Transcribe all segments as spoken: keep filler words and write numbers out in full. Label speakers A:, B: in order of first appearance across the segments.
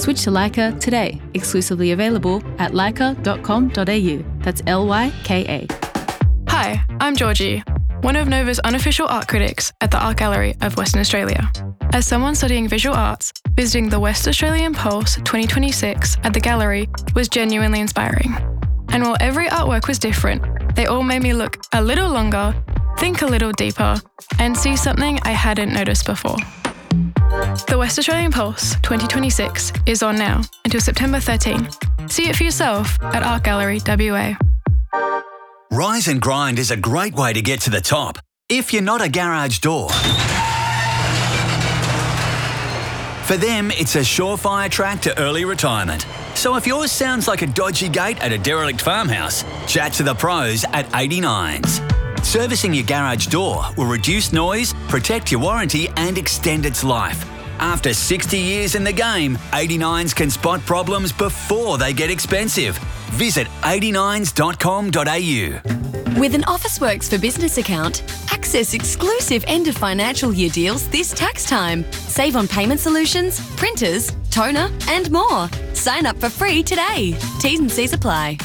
A: Switch to Leica today, exclusively available at leica dot com dot a u. That's L Y K A.
B: Hi, I'm Georgie, one of Nova's unofficial art critics at the Art Gallery of Western Australia. As someone studying visual arts, visiting the West Australian Pulse twenty twenty-six at the gallery was genuinely inspiring. And while every artwork was different, they all made me look a little longer, think a little deeper, and see something I hadn't noticed before. The West Australian Pulse twenty twenty-six is on now until September thirteenth. See it for yourself at Art Gallery W A.
C: Rise and Grind is a great way to get to the top if you're not a garage door. For them, it's a surefire track to early retirement. So if yours sounds like a dodgy gate at a derelict farmhouse, chat to the pros at eighty-nines. Servicing your garage door will reduce noise, protect your warranty and extend its life. After sixty years in the game, eighty-nines can spot problems before they get expensive. Visit eighty-nines dot com dot a u.
D: With an Officeworks for Business account, access exclusive end of financial year deals this tax time. Save on payment solutions, printers, toner and more. Sign up for free today. T's and C's apply.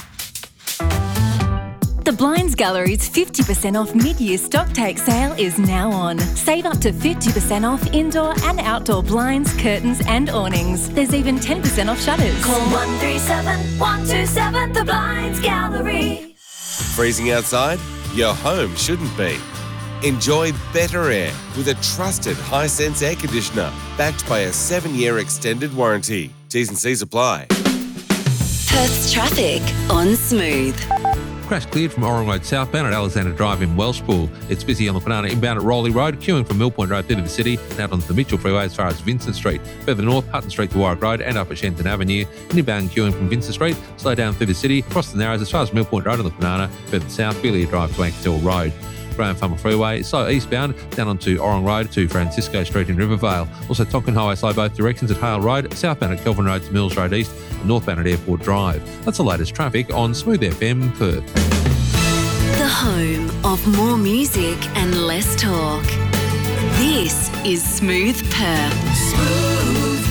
E: The Blinds Gallery's fifty percent off mid-year stock take sale is now on. Save up to fifty percent off indoor and outdoor blinds, curtains and awnings. There's even ten percent off shutters.
F: Call one three seven, one two seven, The Blinds Gallery.
G: Freezing outside? Your home shouldn't be. Enjoy better air with a trusted Hisense air conditioner backed by a seven-year extended warranty. T's and C's apply.
H: Perth's traffic on Smooth.
I: Crash cleared from Orong Road southbound at Alexander Drive in Welshpool. It's busy on the Banana inbound at Rowley Road, queuing from Mill Point Road through to the city and out onto the Mitchell Freeway as far as Vincent Street. Further north, Hutton Street to Warwick Road and up at Shenton Avenue. And inbound queuing from Vincent Street, slow down through the city, across the Narrows as far as Mill Point Road on the Banana, further south, Belia Drive to Ankertill Road. Graham Farmer Freeway, slow eastbound down onto Orong Road to Francisco Street in Rivervale. Also Tonkin Highway slow both directions at Hale Road, southbound at Kelvin Road to Mills Road East and northbound at Airport Drive. That's the latest traffic on Smooth F M Perth.
H: The home of more music and less talk. This is Smooth Perth. Smooth.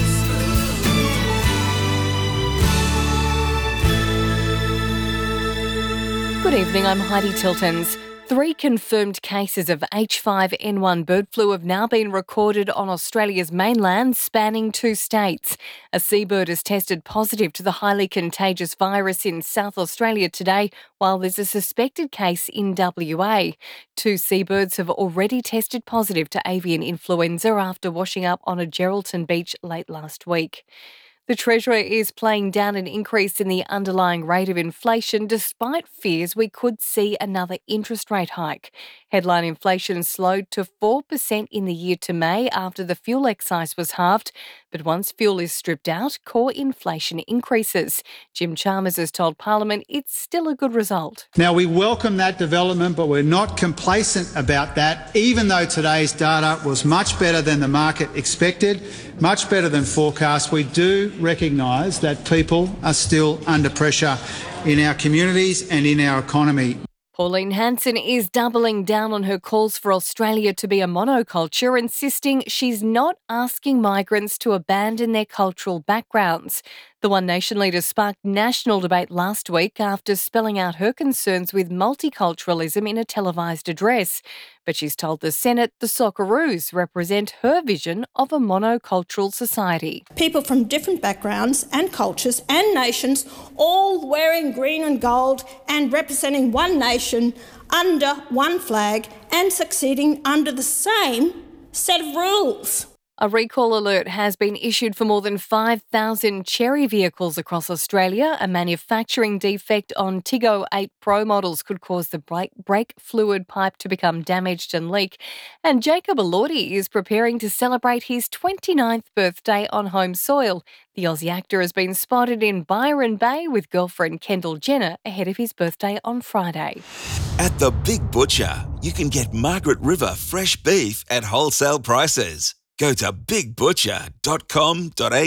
J: Good evening, I'm Heidi Tiltons. Three confirmed cases of H five N one bird flu have now been recorded on Australia's mainland, spanning two states. A seabird has tested positive to the highly contagious virus in South Australia today, while there's a suspected case in W A. Two seabirds have already tested positive to avian influenza after washing up on a Geraldton beach late last week. The Treasurer is playing down an increase in the underlying rate of inflation despite fears we could see another interest rate hike. Headline inflation slowed to four percent in the year to May after the fuel excise was halved, but once fuel is stripped out, core inflation increases. Jim Chalmers has told Parliament it's still a good result.
K: Now, we welcome that development, but we're not complacent about that, even though today's data was much better than the market expected, much better than forecast. We do recognise that people are still under pressure in our communities and in our economy.
J: Pauline Hanson is doubling down on her calls for Australia to be a monoculture, insisting she's not asking migrants to abandon their cultural backgrounds. The One Nation leader sparked national debate last week after spelling out her concerns with multiculturalism in a televised address. But she's told the Senate the Socceroos represent her vision of a monocultural society.
L: People from different backgrounds and cultures and nations all wearing green and gold and representing one nation under one flag and succeeding under the same set of rules.
J: A recall alert has been issued for more than five thousand Chery vehicles across Australia. A manufacturing defect on Tiggo eight Pro models could cause the brake, brake fluid pipe to become damaged and leak. And Jacob Elordi is preparing to celebrate his twenty-ninth birthday on home soil. The Aussie actor has been spotted in Byron Bay with girlfriend Kendall Jenner ahead of his birthday on Friday.
M: At the Big Butcher, you can get Margaret River fresh beef at wholesale prices. Go to big butcher dot com dot a u.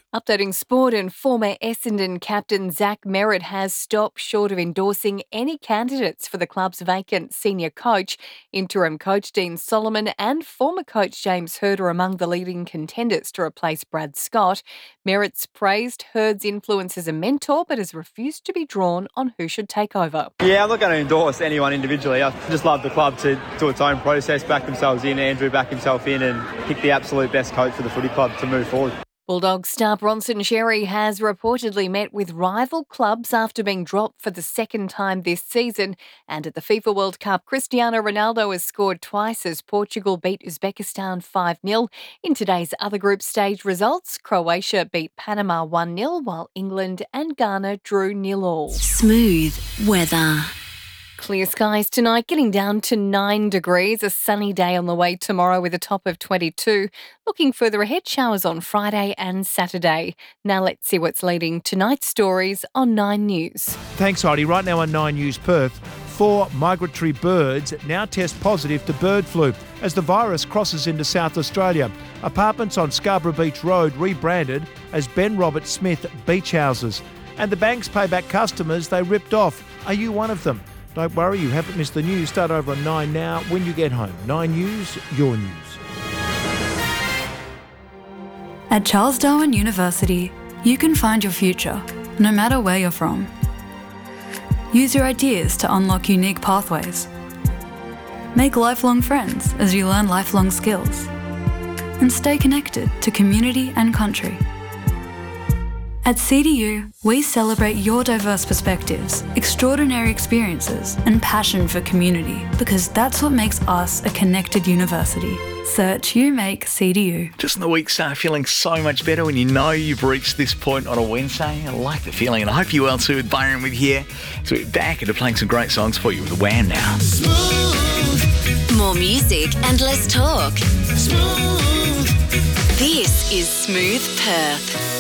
J: Updating sport, and former Essendon captain Zach Merritt has stopped short of endorsing any candidates for the club's vacant senior coach. Interim coach Dean Solomon and former coach James Hird are among the leading contenders to replace Brad Scott. Merritt's praised Hird's influence as a mentor, but has refused to be drawn on who should take over.
N: Yeah, I'm not going to endorse anyone individually. I just love the club to do its own process, back themselves in, Andrew back himself in, and pick the absolute best coach for the footy club to move forward.
J: Bulldogs star Bronson Xerri has reportedly met with rival clubs after being dropped for the second time this season. And at the FIFA World Cup, Cristiano Ronaldo has scored twice as Portugal beat Uzbekistan five nil. In today's other group stage results, Croatia beat Panama one nil, while England and Ghana drew nil all.
H: Smooth weather.
J: Clear skies tonight, getting down to nine degrees. A sunny day on the way tomorrow with a top of twenty-two. Looking further ahead, showers on Friday and Saturday. Now let's see what's leading tonight's stories on Nine News.
O: Thanks, Heidi. Right now on Nine News Perth, four migratory birds now test positive to bird flu as the virus crosses into South Australia. Apartments on Scarborough Beach Road rebranded as Ben Robert Smith Beach Houses. And the banks pay back customers they ripped off. Are you one of them? Don't worry, you haven't missed the news. Start over on Nine now when you get home. Nine News, your news.
P: At Charles Darwin University, you can find your future, no matter where you're from. Use your ideas to unlock unique pathways. Make lifelong friends as you learn lifelong skills. And stay connected to community and country. At C D U, we celebrate your diverse perspectives, extraordinary experiences, and passion for community, because that's what makes us a connected university. Search You Make C D U.
Q: Just in the week start feeling so much better when you know you've reached this point on a Wednesday. I like the feeling, and I hope you will too. With Byron with here. So we're back into playing some great songs for you with Wham now.
H: Smooth. More music and less talk. Smooth. This is Smooth Perth.